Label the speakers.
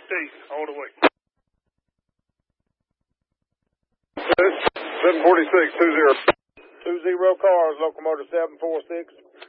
Speaker 1: northeast all the way.
Speaker 2: 746, 20. 20 cars, locomotive 746.